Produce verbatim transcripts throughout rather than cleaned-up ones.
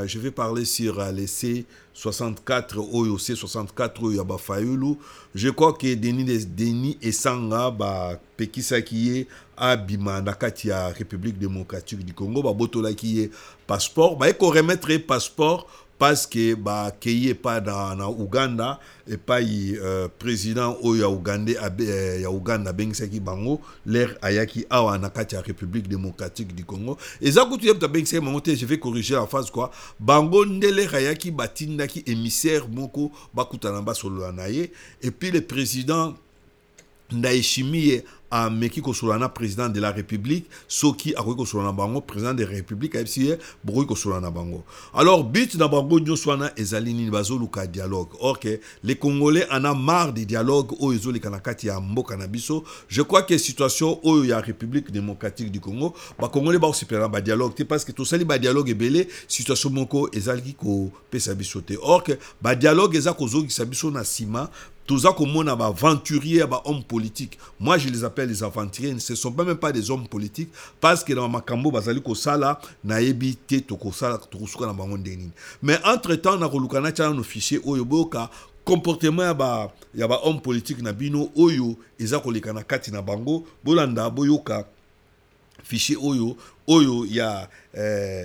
Je vais parler sur euh, les C soixante-quatre, Oyo C soixante-quatre, Oyo Fayulu. Je crois que Denis, Denis Esanga, bah, Pekisa qui est à Bima, Nakati, la République démocratique du Congo, bah, Botola qui est passeport, bah, il faut remettre passeport parce que bah qu'il est pas dans, dans Ouganda et pas euh, président au ya Ouganda ya Ouganda Bengsaki Bango l'air ayaki awa nakati ya République démocratique du Congo et ça coutu yebta Bengsaki Bango je vais corriger la phrase quoi Bango ndele ayaki batindaki émissaire moko bakutana ba solo naye et puis le président Ndayishimiye a meki ko solana président de la République soki a ko solana bango président de la République a fcie bro ko solana bango alors bit na bango nyo swana ezali ni bazoluka dialogue or que les Congolais en a marre du dialogue o ezoli kanakati ya mboka na biso je crois que situation o ya République démocratique du Congo ba Congolais ba aussi pela ba dialogue c'est parce que tout sali ba dialogue ebele situation moko ezali ko pesa biso te or que ba dialogue eza ko zoki sabiso na sima tous ça comme on a aventuriers, hommes politiques. Moi, je les appelle les aventuriers. Ce ne sont pas même pas des hommes politiques parce que dans ma cambo, bazali ko sala na ebité to ko sala to ko na bango ndeni. Mais entre temps, na kolukana cha no fichier oyo boka comportement ya ba ya ba hommes politiques na bino oyo eza ko lekana kati na bango bolanda boyoka fichier oyo oyo ya eh,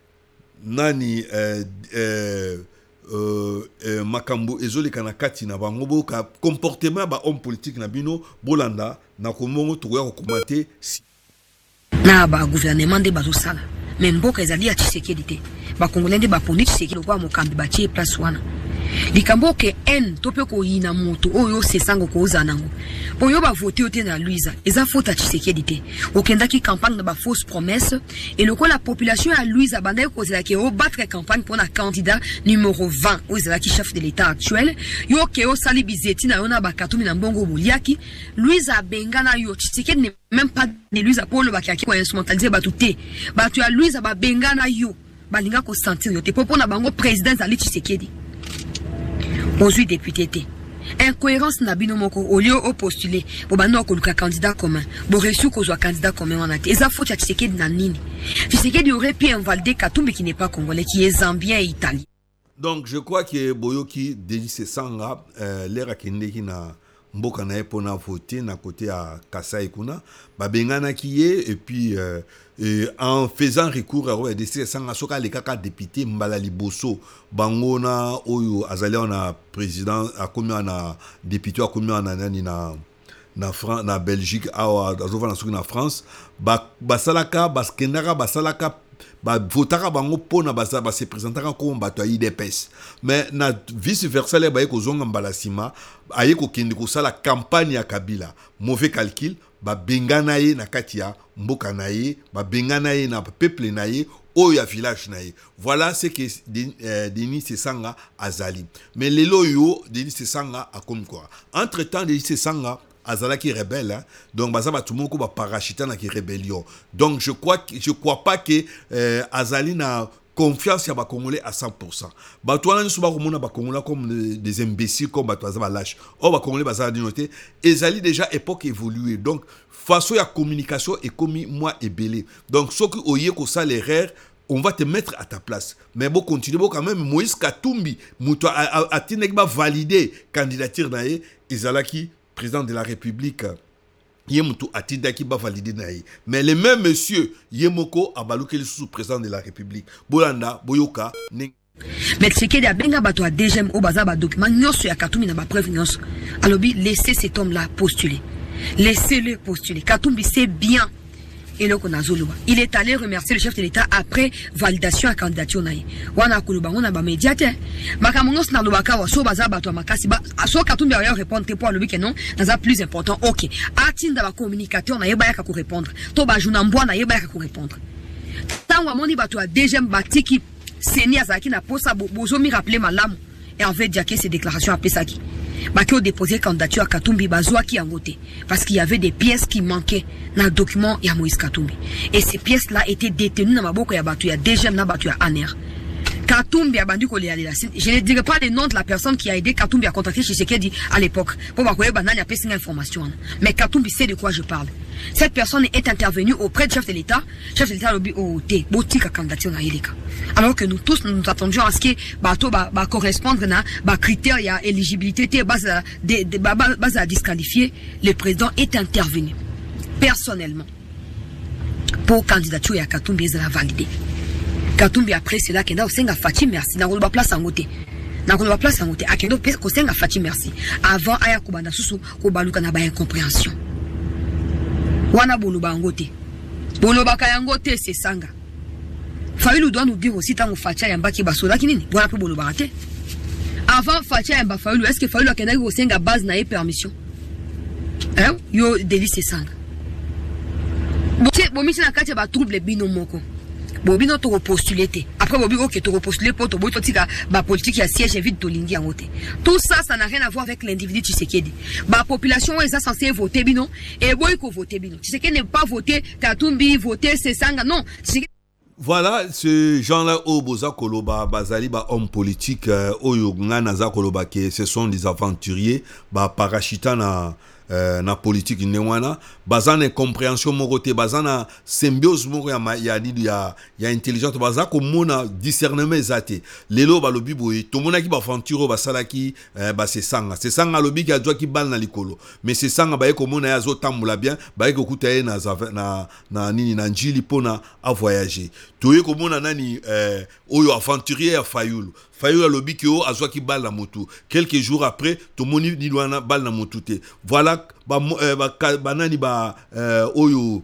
nani eh, eh, Euh, euh, makambo ezoli kanakati na bango boka comportement ba homme politique na bino bolanda na komongo to ko commenter si na ba gouvernement de bazosala même mboka ezali ya Tshisekedi te ba congolais de ba poni Tshisekedi kwa mokambi ba tie place wana likambo ke en tope ko yina moto oyo sesango ko uzanango boyo ba voter ote na Luiza eza faute à Tshisekedi te okenda ki campagne na ba fausse promesse et le ko la population à Luiza bandai ko zela ke o battre campagne pour un candidat numéro vingt o zela ki chef de l'état actuel yo ke o sali bizeti na yona ba katumi na mbongo boliaki Luiza bengana yo Tshisekedi ne même pas de Luiza pour le bakaki ko instrumentaliser batuté batu ya Luiza ba bengana yo balinga ko sentir yo te popo na bango président ali Tshisekedi Aujourd'hui député té. Incohérence na bino moko au lieu au postulé pour bano ko luka candidat commun. Bo reçu ko zo candidat commun wana té. Eza faute ya Tshisekedi na nini. Tshisekedi aurait pu invalider Katumbi qui n'est pas congolais qui est zambien et italien. Donc je crois que Boyoki Denis Esanga euh, l'air akendeki na mboka na epona voter na côté à Kasai kuna ba bengana kiye et puis euh, et en faisant recours à Denis Esanga soka le kaka député Mbala Liboso bangona oyo azali na président a combien na député a combien na nani na na France na Belgique a azova na na France ba basalaka baskendaka basalaka ba votaka bango pona basa ba se présentaka comme bato ya I D P S mais na vice versa le ba ko zonga mbala sima aye ko kende ko sala campagne ya Kabila mauvais calcul ba bengana ye na kati ya mboka na ye ba bengana ye na peuple na ye oya village na ye voilà ce que euh, Denis Esanga azali mais lelo yo Denis Esanga a comme quoi entre temps Denis Esanga azala qui rebelle hein? Donc baza ba tout monde ba parachita na qui rébellion donc je crois que je crois pas que euh, azali na confiance ya ba congolais à cent pour cent ba toi na suba ko mona ba congolais comme des, des imbéciles comme ba baza ba lâche oh ba congolais baza di noter ezali déjà époque évoluée donc façon ya communication et commis moi et belé donc ce que oye ko ça l'erreur on va te mettre à ta place mais bon continuer bon quand même Moïse Katumbi muto a tinek ba valider candidature na ye ezalaki président de la République Yemuto Atindaki ba validé naï mais le même monsieur Yemoko Abaluke le sous-président de la République Bolanda Boyoka ne... mais Tshisekedi a benga bato a deuxième au bazar ba document nyoso ya Katumbi na ba preuve nyoso alobi laissez cet homme là postuler laissez-le postuler Katumbi c'est bien et le konazoluba il est allé remercier le chef de l'état après validation à candidature naï wana kuluba ngona ba médiateur makamongos na lobaka wa so baza bato makasi ba so Katumbi a répondre pour le que non naza plus important OK atinda ba communicateur na yeba ya ko répondre to ba junambwa na yeba ya ko répondre tango amoni bato a deuxième batiki seni azaki na posa bozo mi rappeler malamu et en fait diaké ces déclarations à Pesaki Baki ont déposé candidature à Katumbi Bazoua qui a voté parce qu'il y avait des pièces qui manquaient dans le document de Moïse Katumbi et ces pièces là étaient détenues dans ma boko ya batu ya deuxième na batu ya aner Katumbi a bandu kolé aller. Je ne dirai pas le nom de la personne qui a aidé Katumbi à contacter Tshisekedi à l'époque. Pour voir quoi banane a passé une information. Mais Katumbi sait de quoi je parle. Cette personne est intervenue auprès du chef de l'État. Chef de l'État lobby au T. Botika candidature na Eleka. Alors que nous tous nous attendions à ce que bateau va correspondre na ba critères ya éligibilité base de base à disqualifier. Le président est intervenu personnellement pour candidature ya Katumbi ezala validé. Katumbi après cela kenda osenga Fati merci na koloba place en côté. Na koloba place en côté akendo ko senga Fati merci avant aya kubanda susu ko baluka na ba incompréhension. Wana boloba ngote. Boloba kayangote c'est sanga. Fayulu doit nous dire aussi tant Fatia yamba ki basola kinini. Voilà pe boloba te. Avant Fatia yamba Fayulu est-ce que Fayulu akenda ko senga base na e permission? Hein? Yo délit c'est sanga. Bote bomisi na kati ba trouble bino moko. Bobi non to repostuler te. Après bobi ok to repostuler pour to bobi to tika ba politique ya siège vide to lingi en côté. Tout ça ça n'a rien à voir avec l'individu Tshisekedi. Ba population est censée voter bino et boy ko voter bino. Tshisekedi n'est pas voter Katumbi voter c'est sanga non. Voilà, ce genre-là, au Boza Koloba, Bazali, ba homme politique, Oyo Nganaza Koloba, que ce sont des aventuriers, ba parachita na Euh, na politique newana bazana compréhension morote bazana symbiose moko ya ya ya ya intelligente bazako mona discernement zate lelo balobi boye to mona ki ba aventure ba salaki euh, ba se sanga se sanga lobi ki adwa ki bal na likolo mais se sanga ba ko mona ya zo tambula bien ba ko kuta na na na nini na njili pona a voyager to ye ko mona nani euh, oyo aventurier ya Fayulu Fayulu lobi ki o azwa ki bal na motu quelques jours après to moni ni wana bal na motu te voilà ba euh, ba banani ba euh, oyo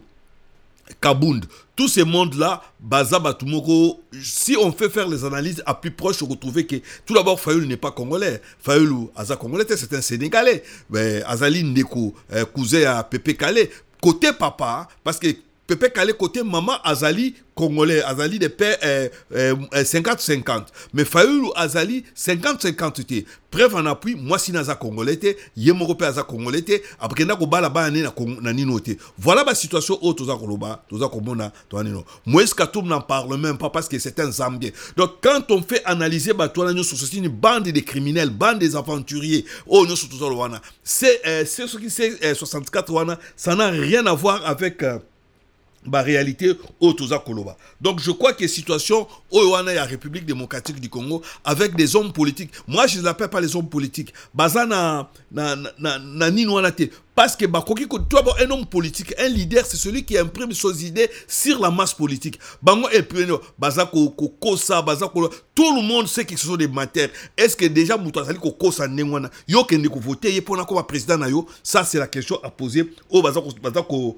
Kabund tout ce monde là baza batumoko si on fait faire les analyses à plus proche on retrouve que tout d'abord Fayulu n'est pas congolais Fayulu aza congolais c'est un sénégalais mais Azali Ndeko euh, cousin à Pépé Kalé côté papa parce que Pépé Kalé côté maman Azali congolais Azali de père euh, euh, cinquante cinquante mais Fayulu Azali cinquante cinquante te preuve en appui moi si naza congolais te yemoko pe aza congolais te après na ko bala ba na na nino te voilà la situation au toza koloba toza komona to nino Moïse Katumbi n'en parle même pas parce que c'est un Zambien donc quand on fait analyser ba to na nyo c'est une bande de criminels bande des aventuriers oh nyo toza wana c'est euh, c'est ce qui c'est soixante-quatre wana ça n'a rien à voir avec euh, la réalité au Toza Koloba. Donc je crois que situation au Wana la République démocratique du Congo avec des hommes politiques. Moi je ne les appelle pas les hommes politiques. Bazana na na na ninwanate parce que bakoki ko toi un homme politique, un leader c'est celui qui imprime ses idées sur la masse politique. Bango et preneur bazako ko kosa bazako tout le monde sait que ce sont des matières. Est-ce que déjà Moutazali ko kosa nengwana yo kende ko voter pour na ko président na yo? Ça c'est la question à poser au bazako bazako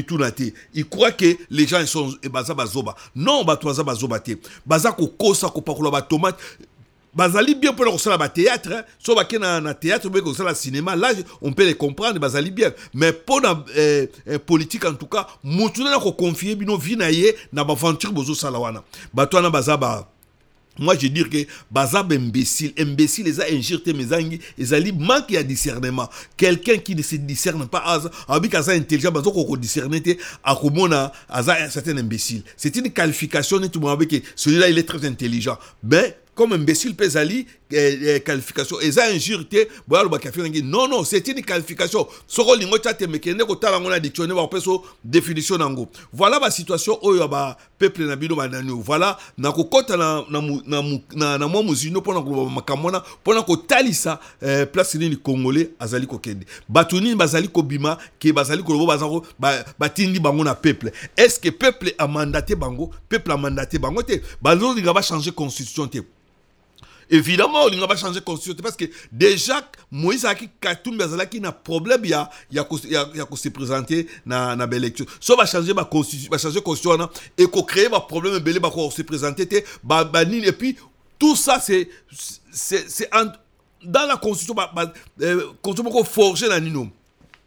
il croit que les gens sont baza bazoba non batwaza bazoba te baza ko kosa ko pakola ba tomate bazali bien pour le ba théâtre hein. So ba na na théâtre mais ko la cinéma là on peut les comprendre bazali bien mais pour la euh, euh, politique en tout cas mutuna na ko confier bino vinaye na ba aventure bozo salawana batwana baza ba moi je dis que bazab imbécile imbécile les a injecté mes angi les ali manque de discernement quelqu'un qui ne se discerne pas az avec az intelligent bazo ko discerner te akomona az un certain imbécile c'est une qualification tout le monde avec celui-là il est très intelligent mais comme imbécile pesali eh, eh, qualification et ça injurté boya ba café non non c'est une qualification soko lingo tate mekende ko tala ngona dictionnaire ba peso définition nango voilà la situation oyo ba peuple na bino banani voilà na ko kota na na na na mo muzino pona ko makamona pona ko talisa eh, place ni congolais azali ko kende batuni bazali ko bima ke bazali ko lobo bazako batindi bango na peuple est-ce que peuple a mandaté bango peuple a mandaté bango te bazo linga ba changer constitution te. Évidemment, il n'a pas changé de constitution parce que déjà, Moïse a Katumbi qui n'a problème, il y a qu'à se présenter dans la belle élection. Ça va changer ma constitution, va changer constitution et qu'on crée un problème, il va se présenter, et puis tout ça, c'est c'est dans la constitution, constitution forgée dans Nino.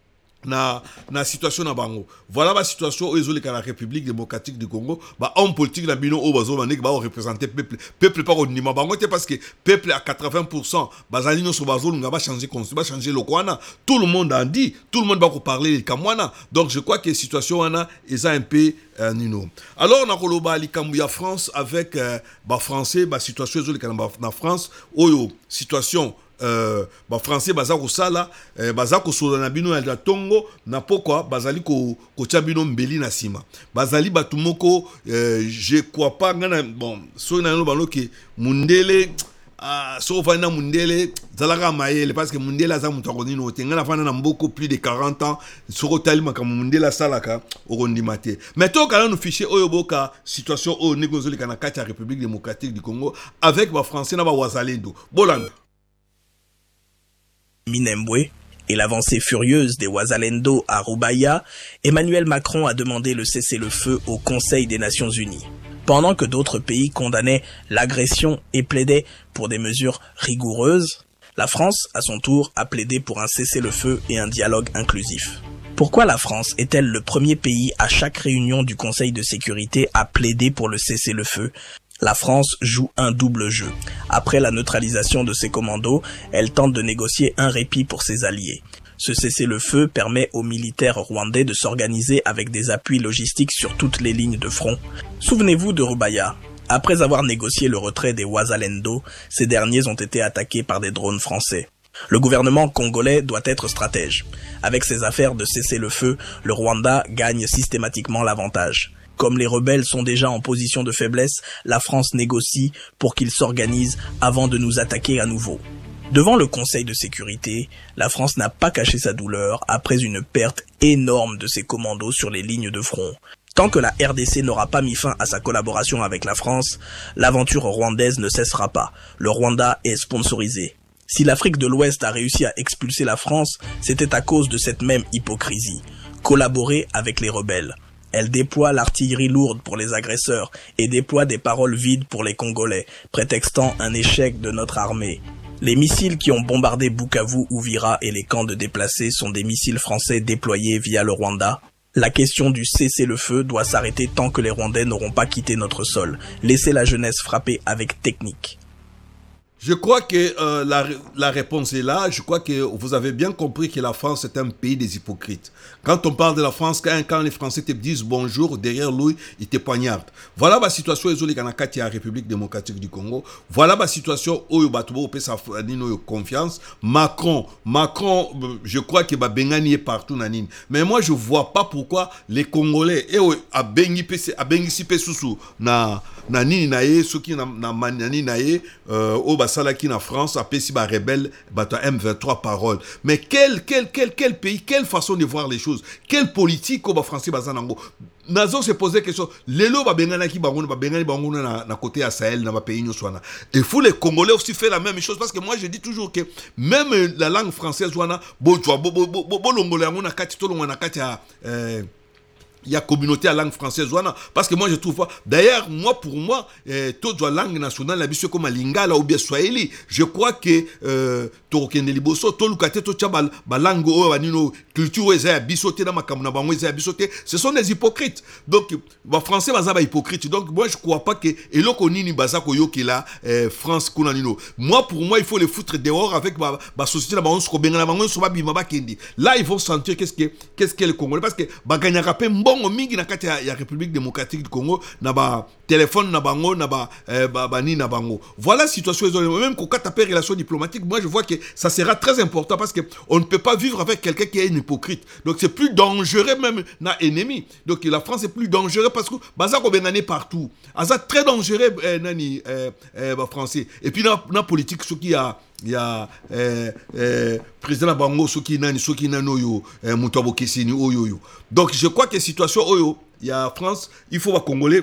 na na situation na bango. Voilà la situation où ils ont la République démocratique du Congo, bah homme politique na bino au bazo mané ba représenter peuple peuple pas au nima bango parce que peuple à quatre-vingts pour cent bazali no so bazo nga ba changer constitution, ba changer le kwana, tout le monde en dit, tout le monde va parler kamwana. Donc je crois que situation ana ils a un peu euh, nino. Alors na koloba li kambuya France avec euh, ba français ba situation zo na France oyo situation Euh, ba français baza ko sala eh, baza ko sola na bino ya tongo na pokwa bazali ko ko bino mbeli na sima bazali batu moko eh, je crois pas ngana bon so na no balo ke mundele ah so fana mundele zalaka mayele parce que mundele aza mutu akonino tenga na fana na mboko plus de quarante ans soko tali makam mundele salaka okondimate mais to kana no fichier oyo boka situation o negozoli kana kati ya République démocratique du Congo avec ba français na ba wazalendo bolanda Minembwe et l'avancée furieuse des Wazalendo à Rubaya, Emmanuel Macron a demandé le cessez-le-feu au Conseil des Nations Unies. Pendant que d'autres pays condamnaient l'agression et plaidaient pour des mesures rigoureuses, la France, à son tour, a plaidé pour un cessez-le-feu et un dialogue inclusif. Pourquoi la France est-elle le premier pays à chaque réunion du Conseil de sécurité à plaider pour le cessez-le-feu ? La France joue un double jeu. Après la neutralisation de ses commandos, elle tente de négocier un répit pour ses alliés. Ce cessez-le-feu permet aux militaires rwandais de s'organiser avec des appuis logistiques sur toutes les lignes de front. Souvenez-vous de Rubaya. Après avoir négocié le retrait des Wazalendo, ces derniers ont été attaqués par des drones français. Le gouvernement congolais doit être stratège. Avec ces affaires de cessez-le-feu, le Rwanda gagne systématiquement l'avantage. Comme les rebelles sont déjà en position de faiblesse, la France négocie pour qu'ils s'organisent avant de nous attaquer à nouveau. Devant le Conseil de sécurité, la France n'a pas caché sa douleur après une perte énorme de ses commandos sur les lignes de front. Tant que la R D C n'aura pas mis fin à sa collaboration avec la France, l'aventure rwandaise ne cessera pas. Le Rwanda est sponsorisé. Si l'Afrique de l'Ouest a réussi à expulser la France, c'était à cause de cette même hypocrisie. Collaborer avec les rebelles. Elle déploie l'artillerie lourde pour les agresseurs et déploie des paroles vides pour les Congolais, prétextant un échec de notre armée. Les missiles qui ont bombardé Bukavu, Uvira et les camps de déplacés sont des missiles français déployés via le Rwanda. La question du cessez-le-feu doit s'arrêter tant que les Rwandais n'auront pas quitté notre sol. Laissez la jeunesse frapper avec technique. Je crois que euh, la, la réponse est là. Je crois que vous avez bien compris que la France est un pays des hypocrites. Quand on parle de la France, quand, quand les Français te disent bonjour, derrière lui, ils te poignardent. Voilà la situation où la République démocratique du Congo. Voilà la situation où il y a confiance. Macron, Macron, je crois que Bengani est partout. Mais moi, je ne vois pas pourquoi les Congolais, et à Bengi Sipe Soussou, na na nini na ye soki na na manani na ye euh au basala qui na France appelé si ba rebelle bata M vingt-trois paroles. Mais quel quel quel quel pays, quelle façon de voir les choses, quelle politique au ba français bazanango. Nazo se poser question lelo ba bengana ki bango ba bengani bango na na côté à Sahel na ba pays nyoswana. Et faut les Congolais aussi faire la même chose parce que moi je dis toujours que même la langue française wana bo bo bo bo longolé ngona kati to longona kati ya euh il y a communauté à langue française parce que moi je trouve pas d'ailleurs moi pour moi eh, toute la langue nationale la biso comme lingala ou bien swahili je crois que euh tokende liboso to lukate to tchabal ba langue o banino culture eza bisoté na makamuna bango eza bisoté ce sont des hypocrites donc ba français baza ba hypocrite donc moi je crois pas que eloko nini baza ko yokela eh, France kuna nino moi pour moi il faut les foutre dehors avec ba, ba société na bango ko benga na bango so ba bima ba kendi là ils vont sentir qu'est-ce que qu'est-ce que les Congolais parce que ba gagnaka pe mbongo mingi na kati ya République démocratique du Congo na ba téléphone na bango na ba eh, ba, ba ni na bango voilà situation même ko kata pe relation diplomatique moi je vois que ça sera très important parce que on ne peut pas vivre avec quelqu'un qui est un hypocrite donc c'est plus dangereux même na ennemi donc la France est plus dangereux parce que baza ko benane partout aza très dangereux eh, nani eh, eh, ba français et puis na, na politique ce qui a il y a euh, euh, président Bango soki nani soki nano yo euh, Moutouabo Kessini oyo yo donc je crois que situation oyo il y a France il faut ba Congolais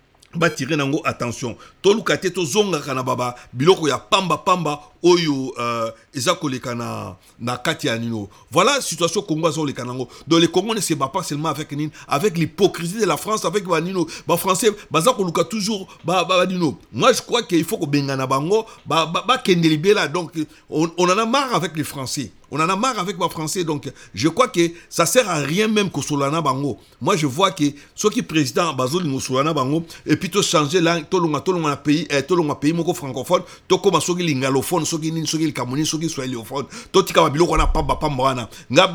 ba tirer nango attention tolukate to zonga kana baba biloko ya pamba pamba oyo euh, eza koleka na na kati ya nino voilà situation Congo zo leka nango donc les Congolais ne se battent pas seulement avec nino avec l'hypocrisie de la France avec ba nino ba français baza koluka toujours ba ba nino moi je crois qu'il faut ko benga na bango ba ba, ba kende libela donc on, on en a marre avec les Français On en a marre avec les Français. Donc, je crois que ça ne sert à rien même que Solana Bango. Moi, je vois que ceux qui président Bazol Solana Bango, et puis tu changer là, tout le pays, tout le pays francophone, tout comme ceux qui lingalophone, ceux qui ceux qui camerounais, ceux qui swahilophones, tout qui kabilo qu'on a pas pas mbana.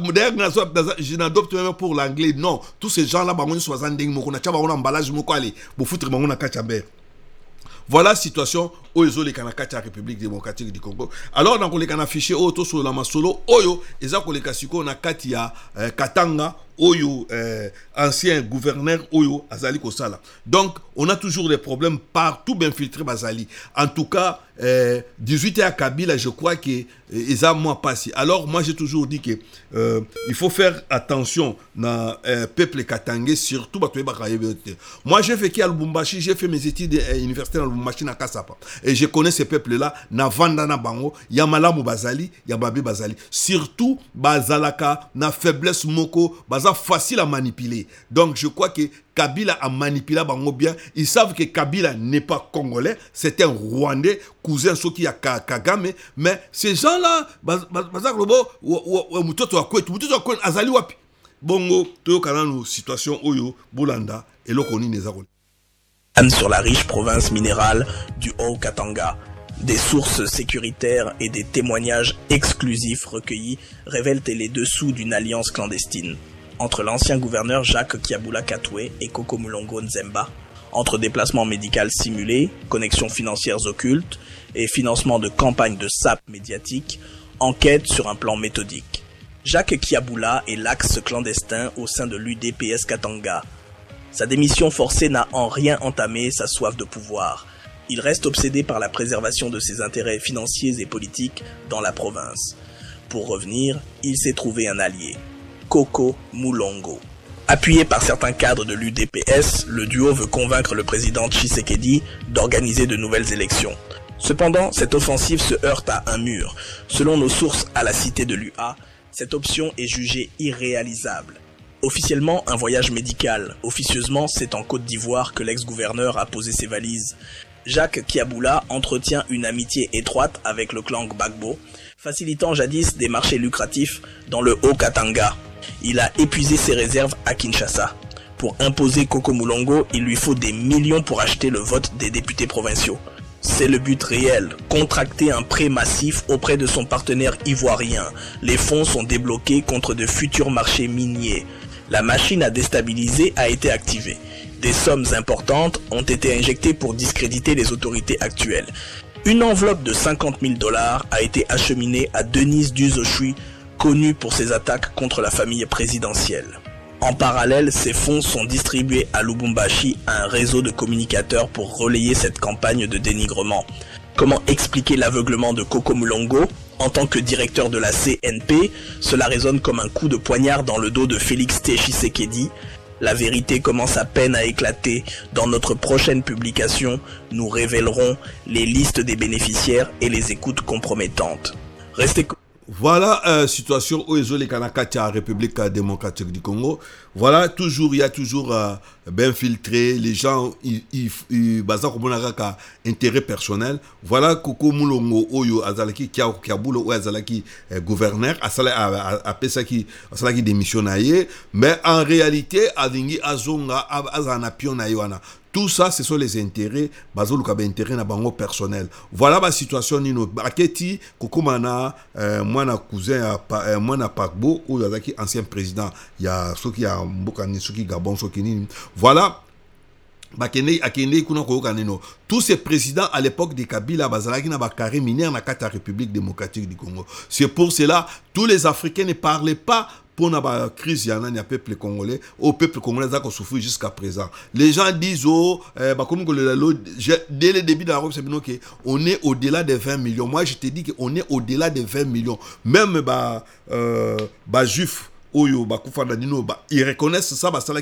Je n'adopte même pour l'anglais. Non, tous ces gens-là, bango soixante ding moko na chaba on emballage moko ali, bo foutre bango na kachaber. Voilà la situation où ils ont les Kanakati à la République démocratique du Congo. Alors, dans les Kanafiché, auto sur la Masolo, Oyo, ils ont les Kasiko, Nakati à Katanga, Oyo, euh, ancien gouverneur Oyo, Azali Kosala. Donc, on a toujours des problèmes partout bien filtrés, Bazali. En tout cas, euh, dix-huit à Kabila, je crois qu'ils euh, ont moins passé. Alors, moi, j'ai toujours dit que euh, il faut faire attention dans le euh, peuple katangais, surtout. Moi, j'ai fait qui à Lubumbashi, j'ai fait mes études euh, universitaires à Lubumbashi, à Kassapa. Et je connais ces peuples-là, na Vanda na Bango, Yamalamu Bazali, Yababi Bazali. Surtout, Bazalaka, na faiblesse moko, Baza facile à manipuler. Donc, je crois que Kabila a manipulé Bango bien. Ils savent que Kabila n'est pas congolais, c'est un Rwandais, cousin Soki à Kagame. Mais ces gens-là, Baza Globo, Mutoto Akwet, Mutoto Akwet, Azali Wapi. Bongo, Toyo Kanano, situation Oyo, Bolanda, et Lokoni Nezaroli. Sur la riche province minérale du Haut-Katanga. Des sources sécuritaires et des témoignages exclusifs recueillis révèlent les dessous d'une alliance clandestine entre l'ancien gouverneur Jacques Kiabula Katoué et Koko Mulongo Nzemba, entre déplacements médicaux simulés, connexions financières occultes et financement de campagnes de sape médiatique, enquête sur un plan méthodique. Jacques Kiabula est l'axe clandestin au sein de l'U D P S Katanga. Sa démission forcée n'a en rien entamé sa soif de pouvoir. Il reste obsédé par la préservation de ses intérêts financiers et politiques dans la province. Pour revenir, il s'est trouvé un allié, Koko Mulongo. Appuyé par certains cadres de l'U D P S, le duo veut convaincre le président Tshisekedi d'organiser de nouvelles élections. Cependant, cette offensive se heurte à un mur. Selon nos sources à la cité de l'U A, cette option est jugée irréalisable. Officiellement, un voyage médical. Officieusement, c'est en Côte d'Ivoire que l'ex-gouverneur a posé ses valises. Jacques Kiabula entretient une amitié étroite avec le clan Gbagbo, facilitant jadis des marchés lucratifs dans le Haut-Katanga. Il a épuisé ses réserves à Kinshasa. Pour imposer Koko Mulongo, il lui faut des millions pour acheter le vote des députés provinciaux. C'est le but réel, contracter un prêt massif auprès de son partenaire ivoirien. Les fonds sont débloqués contre de futurs marchés miniers. La machine à déstabiliser a été activée. Des sommes importantes ont été injectées pour discréditer les autorités actuelles. Une enveloppe de cinquante mille dollars a été acheminée à Denise Duzoshui, connue pour ses attaques contre la famille présidentielle. En parallèle, ces fonds sont distribués à Lubumbashi à un réseau de communicateurs pour relayer cette campagne de dénigrement. Comment expliquer l'aveuglement de Koko Mulongo? En tant que directeur de la C N P, cela résonne comme un coup de poignard dans le dos de Félix Tshisekedi. La vérité commence à peine à éclater. Dans notre prochaine publication, nous révélerons les listes des bénéficiaires et les écoutes compromettantes. Restez... Voilà la euh, situation où ils ont les Kanakati à la République démocratique du Congo. Voilà, toujours, il y a toujours euh, bien filtré, les gens, ils ont intérêt personnel. Voilà, Koko Mulongo, Oyo, Azalaki, Kiabulo, ou Azalaki, gouverneur, à Pesaki, Azalaki démissionnaire. Mais en réalité, Azingi, Azonga, Azanapionaïwana. Tout ça, ce sont les intérêts, bazolu kabe intérêt na bango personnel. Voilà ma situation nino. Baketi, Kokomana, euh, moi na cousin, euh, moi na Pakbo, ou yazaki ancien président, il y a ceux qui a Mbokani, ceux qui Gabon, ceux qui ni. Voilà. Bakende, akende, kuna koyoka nino. Tous ces présidents à l'époque de Kabila, bazalaki na bakare minière na kata République démocratique du Congo. C'est pour cela, tous les Africains ne parlaient pas pour la crise, il y a un peuple congolais, au peuple congolais qui a souffert jusqu'à présent. Les gens disent, oh, euh, bah, comme dès le début de la Europe, on est au-delà de vingt millions. Moi, je te dis qu'on est au-delà de vingt millions. Même bah, euh, bah, juifs, Oyo, bah, bah, ils reconnaissent ça, bah, ça,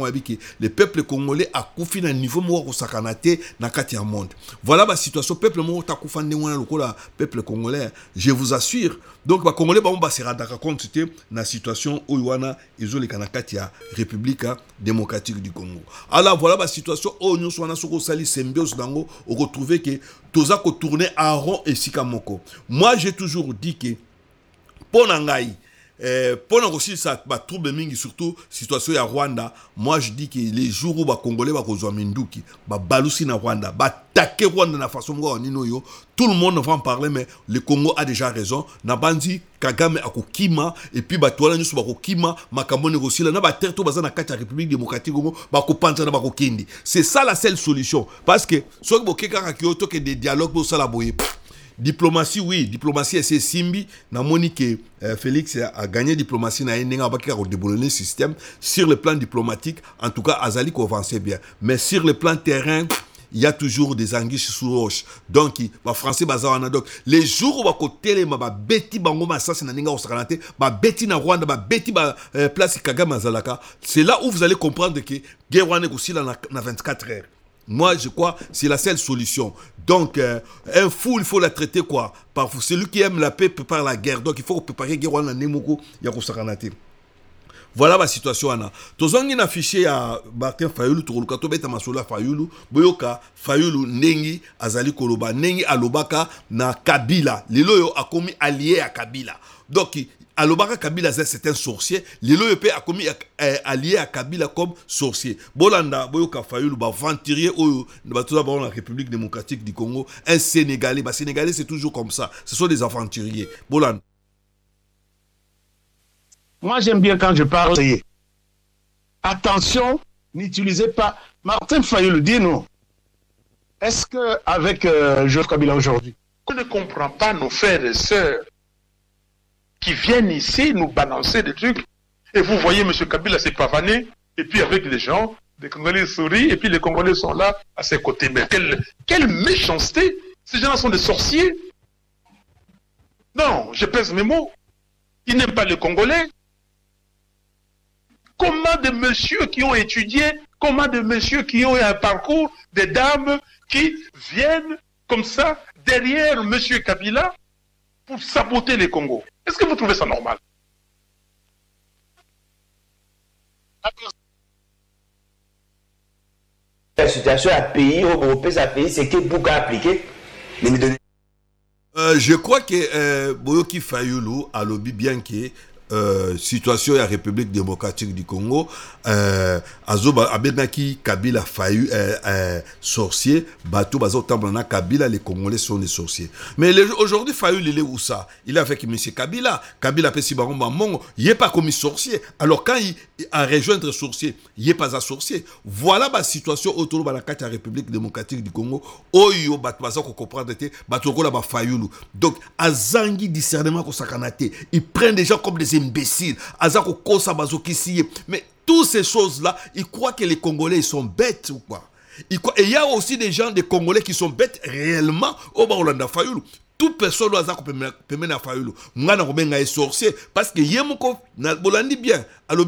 le peuple congolais a koufi na niveau mouako sakanate na kati ya monde. Voilà la situation, peuple mouako koufi na peuple congolais, je vous assure. Donc, les Congolais vont se rendre compte de la situation où ils ont les Kanakatia, République démocratique du Congo. Alors, voilà la situation où nous sommes en train de symbiose dango, on retrouve que tout ça tourner à rond et sikamoko. Moi, j'ai toujours dit que Pour Nangaï, pour aussi ça va trouble mingi surtout situation à Rwanda. Moi je dis que les jours où les Congolais va kozwa minduki, ba balusi na Rwanda, ba attaquer Rwanda na façon ngo nino yo, tout le monde va en parler mais le Congo a déjà raison. Na bandi Kagame akokima et puis ba toala nyusu ba kokima makambo négocier na ba terre to baza na kati ya République démocratique Congo ba kopanza na ba kokindi. C'est ça la seule solution parce que soki bokeka kyoto que des dialogues pour ça la boye. Diplomatie, oui, diplomatie, c'est Simbi. Na monique, euh, Félix a, a gagné diplomatie, na yenga baki a redéboulonné le système. Sur le plan diplomatique, en tout cas, Azali qu'on avançait bien. Mais sur le plan terrain, il y a toujours des anguilles sous roche. Donc, les Français, donc, les jours où on côté ma beti bango ma sens na ninga osakanate, ma beti na Rwanda, ma beti ba place Kagame Azalaka, c'est là où vous allez comprendre que guerre Rwanda aussi là na vingt-quatre heures. Moi, je crois que c'est la seule solution. Donc, euh, un fou, il faut la traiter quoi? Par celui qui aime la paix prépare la guerre. Donc, il faut préparer la guerre. Voilà ma situation. Tozangi na affiché à Martin Fayulu, Touroukato Beta Masola Fayulu, Boyoka, Fayulu, Nengi, Azali Koloba, Nengi Alobaka, na Kabila. Lilo yo a commis allié à Kabila. Donc, Alobaka Kabila, c'est un sorcier. Lilo Yope a commis allié à Kabila comme sorcier. Bolanda, Boyoka Fayulu, Venturier, dans la République démocratique du Congo, un Sénégalais. Bah, Sénégalais, c'est toujours comme ça. Ce sont des aventuriers. Bolanda. Moi, j'aime bien quand je parle. Attention, n'utilisez pas. Martin Fayulu, dis-nous. Est-ce qu'avec euh, Joseph Kabila aujourd'hui, on ne comprend pas nos frères et sœurs qui viennent ici nous balancer des trucs. Et vous voyez M. Kabila s'est pavané, et puis avec les gens, les Congolais sourient, et puis les Congolais sont là à ses côtés. Mais quelle, quelle méchanceté! Ces gens-là sont des sorciers. Non, je pèse mes mots. Ils n'aiment pas les Congolais. Comment des messieurs qui ont étudié, comment des messieurs qui ont un parcours, des dames qui viennent comme ça derrière M. Kabila pour saboter les Congos? Est-ce que vous trouvez ça normal? La situation à pays, européen, à pays, c'est que Bouka a appliqué. Euh, je crois que euh, Boyoki Fayulu a lobby bien que Euh, situation de la République démocratique du Congo, euh, Azoba Abenaki Kabila Fayu euh, euh, sorcier, Batou Bazo Tamblana Kabila, les Congolais sont des sorciers. Mais aujourd'hui Fayu il est où ça? Il est avec M. Kabila, Kabila Pessi Baromba Mongo, il n'est pas comme sorcier. Alors quand il a rejoindre sorcier, il n'est pas un sorcier. Voilà la situation autour de la carte de la République démocratique du Congo. Oyo Batou Bazo ko comprendre te, Batou ko la ba Fayulu. Donc Azangi discernement ko sakanate, ils prennent des gens comme des imbéciles. Azako Kosa Bazo Kisiye. Mais toutes ces choses-là, ils croient que les Congolais ils sont bêtes ou quoi. Et il y a aussi des gens, des Congolais qui sont bêtes réellement au Baolanda Fayulu. Toute personne doit avoir permis à Fayulu. Moi, je suis un sorcier. Parce que Yemoko, Bolandi bien. Alors,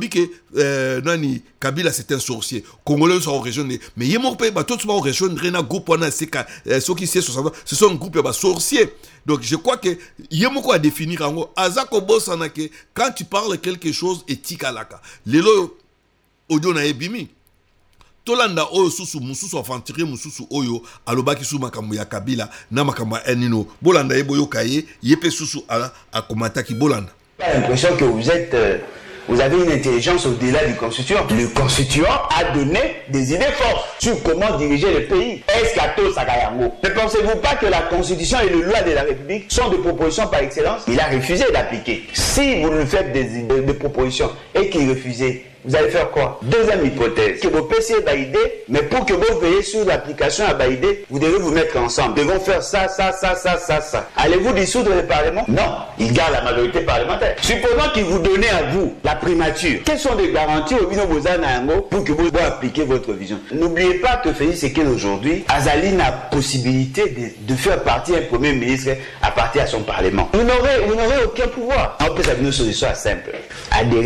que Nani Kabila, c'est un sorcier. Congolais sont en région. Mais Yemoko, tout le monde en région, Rena Groupe, ceux qui sont ce sont un groupe de sorciers. Donc, je crois que Yemoko a défini Azako Bosanake, quand tu parles quelque chose, éthique à l'aka. Lelo, Odio na ebimi. Tolanda oyo susu mususu aventurier mususu oyo alobaki su makambo ya Kabila na makambo enino bolanda eboyo kaye yepe susu ala akomataki bolanda. J'ai l'impression que vous êtes euh, vous avez une intelligence au-delà du constituant. Le constituant a donné des idées fortes sur comment diriger le pays. Est-ce qu'à tout Sakayango? Ne pensez-vous pas que la constitution et les lois de la République sont des propositions par excellence? Il a refusé d'appliquer. Si vous lui faites des, des, des propositions et qu'il refusait, vous allez faire quoi? Deuxième hypothèse, que vos P C est idée, mais pour que vous veillez sur l'application à Baïdé, vous devez vous mettre ensemble. Nous devons faire ça, ça, ça, ça, ça, ça. Allez-vous dissoudre le Parlement? Non, il garde la majorité parlementaire. Supposons qu'il vous donnait à vous la primature. Quelles sont les garanties au Bino Bozanaango pour que vous puissiez appliquer votre vision? N'oubliez pas que Félix Sekedi aujourd'hui, Azali n'a possibilité de, de faire partie un premier ministre à partir à son Parlement. Vous n'aurez, vous n'aurez aucun pouvoir. En plus, la solution est simple. Adhérer dans l'Union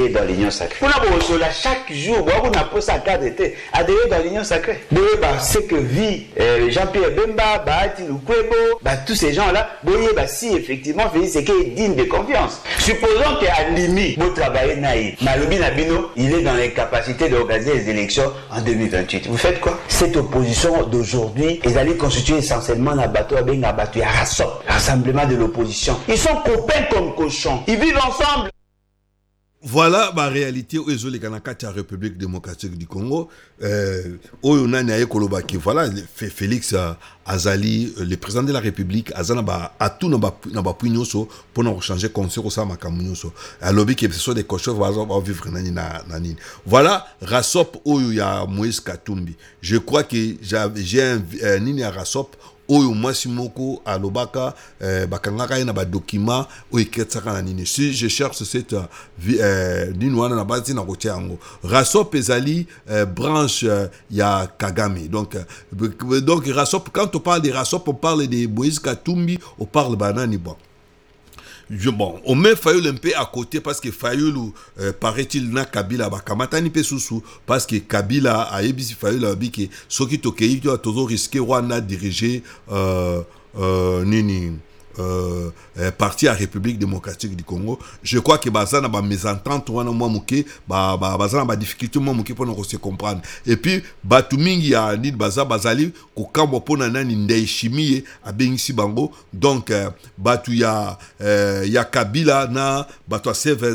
l'union sacrée. Pour la chaque jour, on a posé sa carte d'été, adhérer dans l'union sacrée. C'est que vit euh, Jean-Pierre Bemba, Bahati Lukwebo, bah, tous ces gens-là, bah, si effectivement Félix Tshisekedi est digne de confiance. Supposons qu'à Limi, vous travaillez naïf, Malobi Nabino, il est dans les capacités d'organiser les élections en deux mille vingt-huit. Vous faites quoi? Cette opposition d'aujourd'hui est allée constituer essentiellement la bateau à Benga Bateau à Rassop, rassemblement de l'opposition. Ils sont copains comme cochons. Ils vivent ensemble. Voilà ma réalité où les Kanakati à la République démocratique du Congo. Euh, où on a naïe kolobaki. Voilà, Félix Azali, le président de la République, Azana ba a tout naba naba puinyoso pour nous changer conseil au sama kamunyoso. À lobby qui ce sont des cochons va vivre nani na nani. Voilà, Rassop où il y a Moïse Katumbi. Je crois que j'ai un nini à Rassop. Oyo mwasi moko alobaka euh, bakangaka na ba document o iketsaka na nini. Si je cherche cette euh, d'une wana na base na kotia yango Rassop ezali euh, branche euh, ya Kagame. Donc euh, donc Rassop, quand on parle de Rassop, on parle de Moïse Katumbi, on parle banani bon. Je, bon, on met Fayoul un peu à côté parce que Fayoul, euh, paraît-il, n'a Kabila, bah, Kamatani pe sous parce que Kabila a ébisi Fayoul a dit que ce qui tokei, tu as toujours risqué, Rwanda diriger, euh, euh, Nini, euh, euh, parti à République démocratique du Congo. Je crois que Bazana ba mésentente wana moi muke ba ba Bazana ba difficulté moi muke pour nous se comprendre. Et puis Batumingi ya nid Baza Bazali ko kambo pona nani ndei chimie abengisi bango. Donc euh, Batu ya euh, ya Kabila na Batu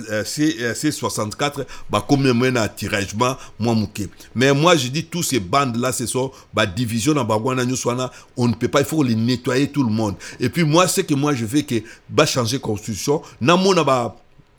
C soixante-quatre ba comme na tiragement moi muke. Mais moi je dis tous ces bandes là ce sont ba division na bagwana nyoswana, on ne peut pas, il faut les nettoyer tout le monde. Et puis moi c'est que moi je veux que va changer constitution na mona ba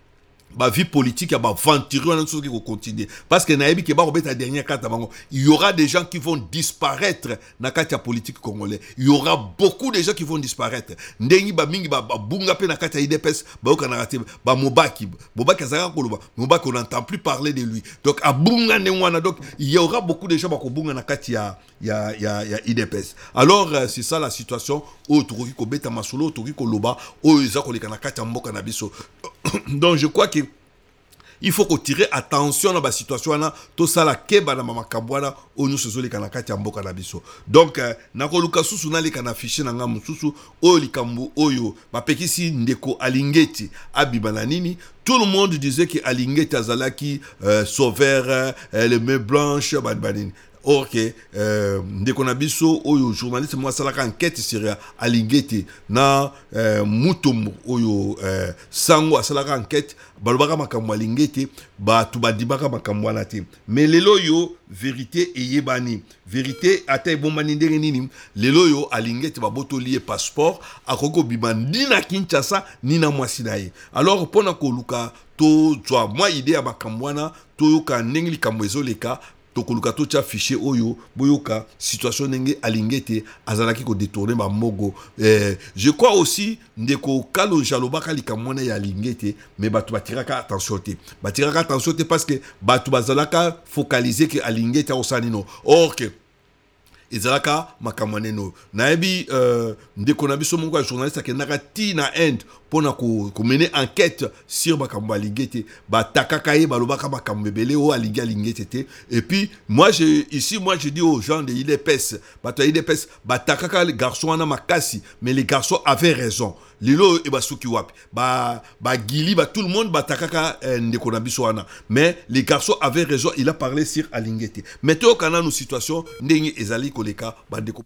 ba vie politique ba venturer dans ce qui va continuer parce que naebi ke ba robeta dernière carte bango, il y aura des gens qui vont disparaître na carte politique congolais. Il y aura beaucoup de gens qui vont disparaître. Ndengi ba mingi ba bunga pe na carte I D P S ba okana raté ba Mobaki Mobaki azaka koloba Mobaki on n'entend plus parler de lui. Donc a bunga ndengwana, donc il y aura beaucoup de gens ba ko bunga na carte ya ya ya ya I D P S. Alors euh, c'est ça la situation au toki ko beta masolo toki ko loba o ezako le kana carte mboka na biso. Donc je crois que il faut qu'on tire attention à la situation là, tout ça la keba na mama kabwana o nous se zoli kana kati mboka na biso. Donc na ko luka susu na le kana fiche na ngamu susu o likambo oyo ba pekisi ndeko Alingeti abibana nini. Tout le monde disait que Alingeti azalaki euh, sauveur euh, les mains blanches banbanini. Or que euh, ndeko na biso oyo journaliste moi salaka enquête sur Alingeti na euh, mutombo oyo euh, sango asalaka enquête balobaka makambo Alingeti ba tubadibaka makambo wana te. Mais lelo yo vérité eyebani vérité ata ebombani ndenge nini lelo yo Alingeti ba boto lié passeport akoko bibandi na Kinshasa ni na mwasi na ye. Alors pona ko luka to twa moi idée ya makambo wana to yoka ndenge likambo ezoleka tokoluka to tia fichier oyo boyoka situation nenge Alingeti azalaki ko détourner ba mogo. eh, je crois aussi ndeko kalo jalobaka likamona ya Alingeti, mais batu batiraka attention te batiraka attention te parce que batu bazalaka focaliser que Alingeti osanino. Or que ezalaka makamaneno naebi euh, ndeko na biso moko journaliste ke nakati na end pona ko ko mener enquête sur makambo Alingeti ba takaka ye balobaka makambo belé o Alingi Alingeti te. Et puis moi je ici moi je dis aux gens de I D P S ba to I D P S ba takaka les garçons na makasi, mais les garçons avaient raison. Lilo e ba suki wapi ba ba gili ba tout le monde ba takaka eh, ndeko na biso wana, mais les garçons avaient raison. Il a parlé sur Alingeti. Mettez au canal nos situations ndenge ezali koleka ba ndeko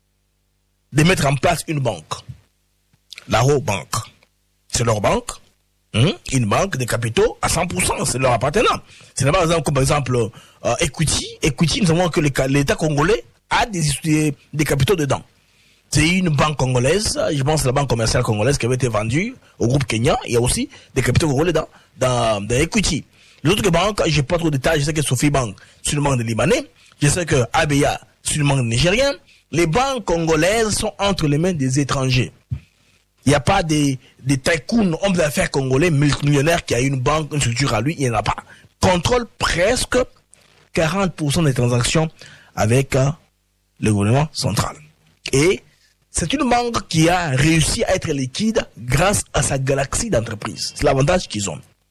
de mettre en place une banque, la Raw Bank. C'est leur banque, hein? Une banque de capitaux à cent pour cent, c'est leur appartenant. C'est pas exemple comme par exemple euh, Equity. Equity, nous savons que l'État congolais a des, des, des capitaux dedans. C'est une banque congolaise, je pense la banque commerciale congolaise qui avait été vendue au groupe Kenya. Il y a aussi des capitaux congolais dans, dans, dans Equity. L'autre banque, je n'ai pas trop de détails, je sais que Sophie Bank, c'est une banque de Libanais. Je sais que A B A, c'est une banque nigérienne. Les banques congolaises sont entre les mains des étrangers. Il n'y a pas des, des tycoons, hommes d'affaires congolais, multimillionnaires qui a une banque, une structure à lui, il n'y en a pas. Contrôle presque quarante pour cent des transactions avec euh, le gouvernement central. Et c'est une banque qui a réussi à être liquide grâce à sa galaxie d'entreprises. C'est l'avantage qu'ils ont.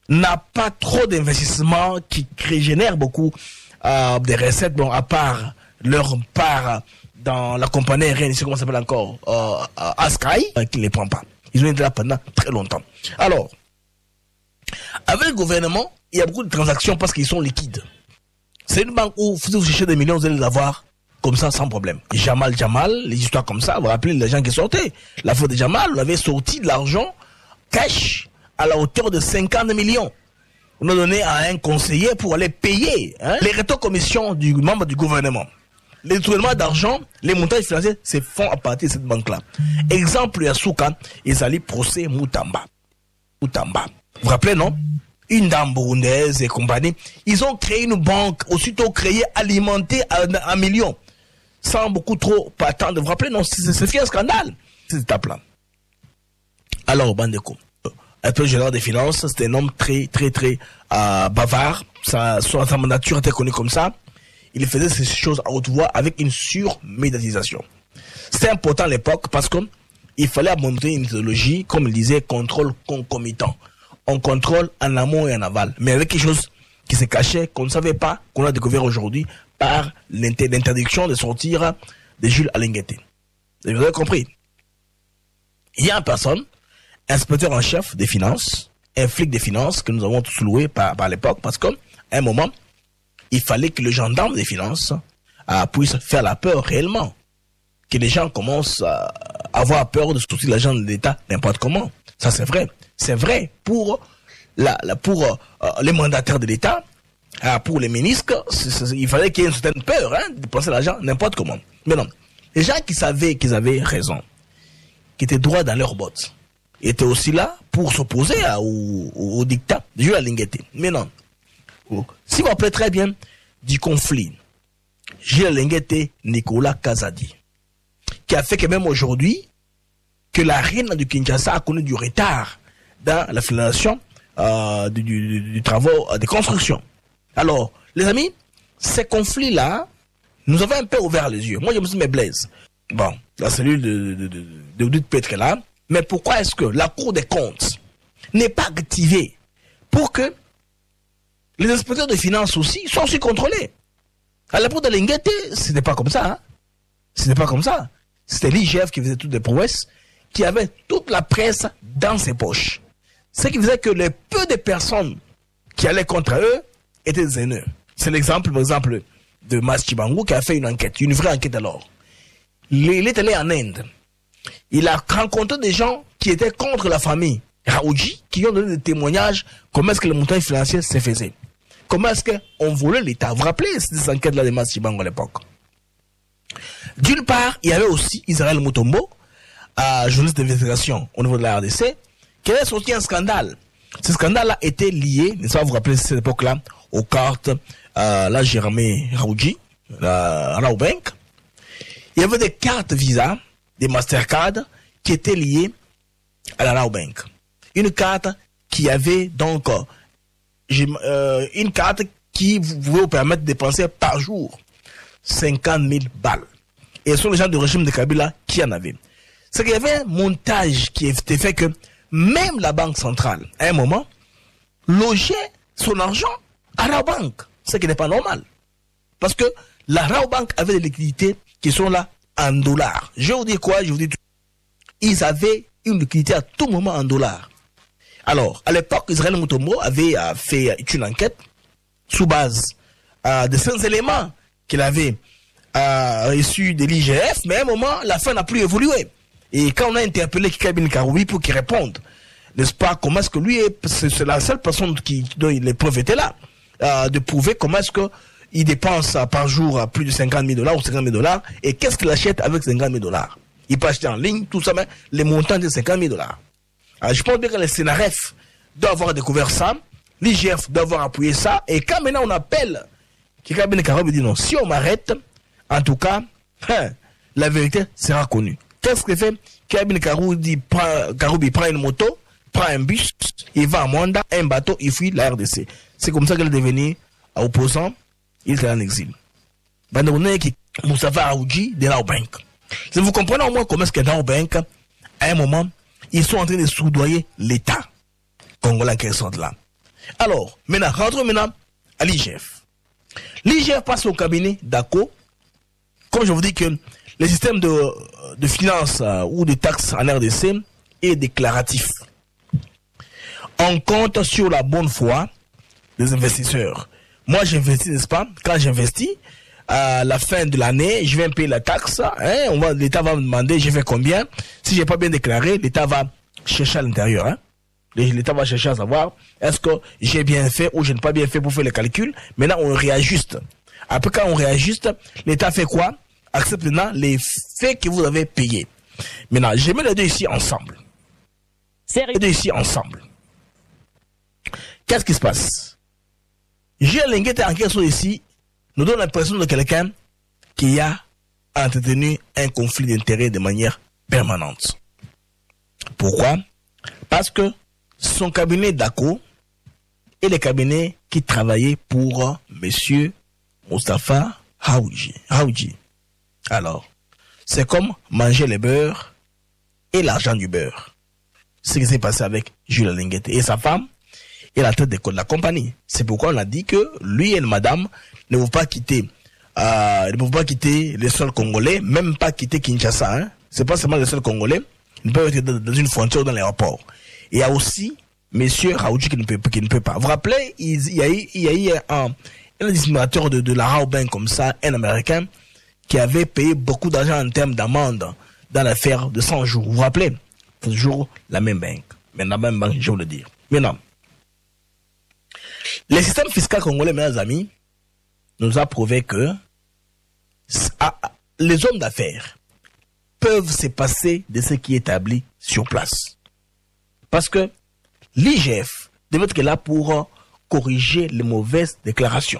n'a pas trop d'investissements qui crée, génèrent beaucoup euh, de recettes, bon, à part leur part dans la compagnie aérienne, ici, comment ça s'appelle encore, euh, euh, Askai, euh, qui ne les prend pas. Ils ont été là pendant très longtemps. Alors, avec le gouvernement, il y a beaucoup de transactions parce qu'ils sont liquides. C'est une banque où, si vous cherchez des millions, vous allez les avoir comme ça, sans problème. Jamal Jamal, les histoires comme ça, vous vous rappelez les gens qui sortaient. La faute de Jamal, on avait sorti de l'argent cash à la hauteur de cinquante millions. On a donné à un conseiller pour aller payer hein, les rétro-commissions du membre du gouvernement. Les détournements d'argent, les montages financiers se font à partir de cette banque-là. Exemple, Yasuka, ils allaient procès Moutamba. Moutamba. Vous vous rappelez, non? Une dame burundaise et compagnie. Ils ont créé une banque, aussitôt créée, alimentée à un million. Sans beaucoup trop attendre. Vous vous rappelez, non? C'est un scandale, cette étape-là. Alors, Bandeko, un peu général des finances, c'était un homme très, très, très euh, bavard. Sa, sa nature était connue comme ça. Il faisait ces choses à haute voix avec une surmédiatisation. C'était important à l'époque parce qu'il fallait monter une méthodologie, comme il disait, contrôle concomitant. On contrôle en amont et en aval. Mais avec quelque chose qui se cachait, qu'on ne savait pas, qu'on a découvert aujourd'hui par l'interdiction de sortir de Jules Alingueté. Vous avez compris? Il y a une personne, inspecteur en chef des finances, un flic des finances que nous avons tous loué par, par l'époque, parce qu'à un moment, il fallait que le gendarme des finances euh, puisse faire la peur réellement. Que les gens commencent à avoir peur de sortir l'argent de l'État n'importe comment. Ça, c'est vrai. C'est vrai pour, la, la, pour euh, les mandataires de l'État, euh, pour les ministres, c'est, c'est, il fallait qu'il y ait une certaine peur hein, de dépenser l'argent n'importe comment. Mais non, les gens qui savaient qu'ils avaient raison, qui étaient droits dans leurs bottes, étaient aussi là pour s'opposer à, au, au, au dictat de Jules Alingueté. Mais non. Si vous vous rappelez très bien du conflit, Jules Alingueté, Nicolas Kazadi, qui a fait que même aujourd'hui, que la reine du Kinshasa a connu du retard dans la finalisation euh, du, du, du travaux euh, de construction. Alors, les amis, ces conflits-là, nous avons un peu ouvert les yeux. Moi, je me suis dit, mais Blaise, bon, la cellule de, de, de, de, de peut-être là, mais pourquoi est-ce que la Cour des comptes n'est pas activée pour que les inspecteurs de finances aussi soient aussi contrôlés? À l'époque de Alingueté, ce n'était pas comme ça. Hein? Ce n'était pas comme ça. C'était l'I G F qui faisait toutes les prouesses, qui avait toute la presse dans ses poches. Ce qui faisait que les peu de personnes qui allaient contre eux étaient des haineux. C'est l'exemple, par exemple, de Mas Chibangu qui a fait une enquête, une vraie enquête alors. Il est allé en Inde. Il a rencontré des gens qui étaient contre la famille Raoudji, qui ont donné des témoignages comment est-ce que le montant financier se faisait. Comment est-ce qu'on volait l'État. Vous vous rappelez ces enquêtes-là de Mas Chibangu à l'époque? D'une part, il y avait aussi Israël Mutombo, euh, journaliste d'investigation au niveau de la R D C, qui avait sorti un scandale. Ce scandale-là était lié, n'est-ce pas, vous vous rappelez cette époque-là, aux cartes, euh, là, Jérémy Raoudji, la Raobank. Il y avait des cartes Visa, des Mastercard, qui étaient liées à la Raobank. Une carte qui avait donc, euh, une carte qui pouvait vous permettre de dépenser par jour cinquante mille balles. Et ce sont les gens du régime de Kabila qui en avaient. C'est qu'il y avait un montage qui était fait que même la Banque centrale, à un moment, logeait son argent à la banque. Ce qui n'est pas normal. Parce que la Raobank avait des liquidités qui sont là en dollars. Je vous dis quoi? Je vous dis tout. Ils avaient une liquidité à tout moment en dollars. Alors, à l'époque, Israël Mutombo avait euh, fait une enquête sous base euh, de ces éléments qu'il avait euh, reçus de l'I G F, mais à un moment, la fin n'a plus évolué. Et quand on a interpellé Kikabine Karoubi pour qu'il réponde, n'est-ce pas, comment est-ce que lui, est, c'est la seule personne qui, dont les preuves étaient là, euh, de prouver comment est-ce qu'il dépense euh, par jour euh, plus de cinquante mille dollars ou cinquante mille dollars, et qu'est-ce qu'il achète avec cinquante mille dollars. Il peut acheter en ligne, tout ça, mais les montants de cinquante mille dollars. Alors, je pense bien que les C N R F doivent avoir découvert ça, l'I G F doit avoir appuyé ça, et quand maintenant on appelle Kikabine Karoubi dit non, si on m'arrête, en tout cas, hein, la vérité sera connue. Qu'est-ce qu'il fait? Kikabine Karoubi prend, Karoubi prend une moto, prend un bus, il va à Mwanda, un bateau, il fuit la R D C. C'est comme ça qu'il est devenu opposant, il était en exil. Bandonné qui Moustapha Raoudji de la Bank. Si vous comprenez au moins comment est-ce que dans la Bank, à un moment, ils sont en train de soudoyer l'État congolais qui sont là. Alors, maintenant, rentrons maintenant à l'I G F. L'I G F passe au cabinet d'A C O. Comme je vous dis que le système de, de finances euh, ou de taxes en R D C est déclaratif. On compte sur la bonne foi des investisseurs. Moi, j'investis, n'est-ce pas? Quand j'investis, à la fin de l'année, je vais payer la taxe. Hein, on va, l'État va me demander, j'ai fait combien. Si j'ai pas bien déclaré, l'État va chercher à l'intérieur. Hein. L'État va chercher à savoir est-ce que j'ai bien fait ou je n'ai pas bien fait pour faire les calculs. Maintenant, on réajuste. Après, quand on réajuste, l'État fait quoi? Accepte maintenant les faits que vous avez payés. Maintenant, je mets les deux ici ensemble. Sérieux? Les deux ici ensemble. Qu'est-ce qui se passe? J'ai Linguette en quelque chose ici nous donne l'impression de quelqu'un qui a entretenu un conflit d'intérêts de manière permanente. Pourquoi? Parce que son cabinet d'A C O est le cabinet qui travaillait pour Monsieur Moustapha Haoudji. Haoudji. Alors, c'est comme manger le beurre et l'argent du beurre. Ce qui s'est passé avec Jules Linguette et sa femme et la tête de la compagnie. C'est pourquoi on a dit que lui et madame ne vont pas quitter, euh, ne vont pas quitter les sols congolais, même pas quitter Kinshasa. Hein. C'est pas seulement les sols congolais, ils peuvent être dans, dans une frontière dans l'aéroport. Il y a aussi Monsieur Haoudji qui ne peut, qui ne peut pas. Vous vous rappelez, il, il y a eu, il y a eu un, un discriminateur de, de la Raobank comme ça, un Américain, qui avait payé beaucoup d'argent en termes d'amende dans l'affaire de cent jours. Vous vous rappelez? Toujours la même banque. Mais la même banque, je veux le dire. Maintenant, le système fiscal congolais, mes amis, nous a prouvé que les hommes d'affaires peuvent se passer de ce qui est établi sur place. Parce que l'I G F devait être là pour corriger les mauvaises déclarations.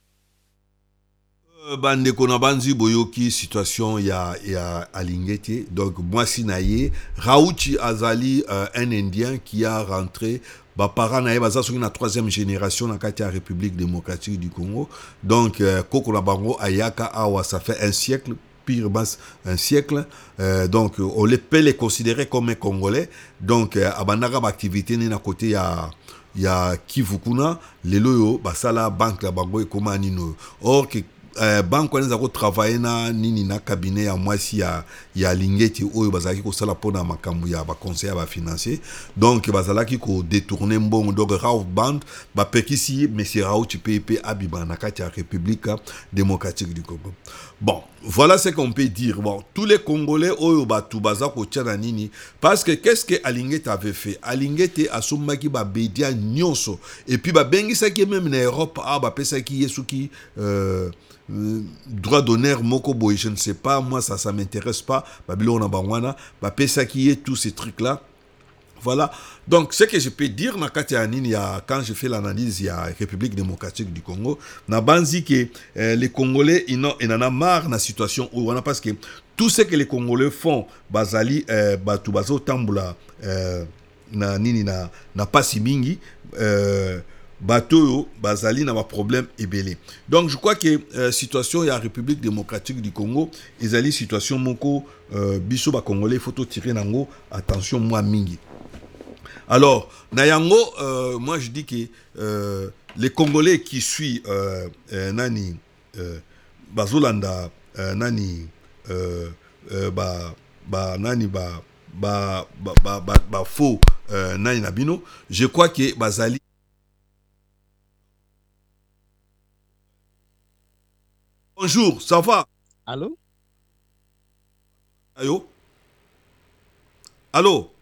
Bande kona banzi boyoki situation ya ya alingete donc moi sinaye Raouchi Azali euh, un Indien qui a rentré ba parents na baza sur la troisième génération na kati ya République démocratique du Congo donc euh, koko na bango ayaka awa ça fait un siècle pire basse un siècle euh, donc on les peut les considérer comme un Congolais donc euh, abandaka ba activité ni na côté ya ya Kivukuna lelo yo basala banque la bango e koma nino or que Euh, banque on a travaillé na nini na cabinet ya mwasi ya ya Lingeti oyo bazalaki ko sala pona makambu ya ba conseiller ba financier donc bazalaki ko détourner mbongo donc Raouf Band ba pekisi monsieur Raoult P P abiba na kati ya République démocratique du Congo. Bon, voilà ce qu'on peut dire. Bon, tous les Congolais oyo batu baza ko tia nini parce que qu'est-ce que Alingete avait fait? Alingete asomaki ba bedia nyonso et puis ba bengisa ki même na Europe a ba pesa ki yesuki euh Euh, droit d'honneur moko boy je ne sais pas moi ça ça m'intéresse pas Babylone bangwana ba pesa qui est tous ces trucs là voilà donc ce que je peux dire na kati ya nini ya quand je fais l'analyse ya République démocratique du Congo na banzi que euh, les Congolais ils n'ont en a marre na situation où on a parce que tout ce que les Congolais font bazali euh, batu bazo tambula euh, na nini na na pasi mingi euh, bateau bazali na ma problème ebélé donc je crois que euh, situation ya République démocratique du Congo ezali situation moko euh, biso ba congolais photo tirer nango attention moi mingi alors na yango euh, moi je dis que euh, les Congolais qui suivent euh, euh, nani euh, bazolanda euh, nani euh, euh, ba ba nani ba ba ba ba, ba, ba faux euh, nani nabino je crois que bazali bonjour, ça va? Allô? Allô? Allô?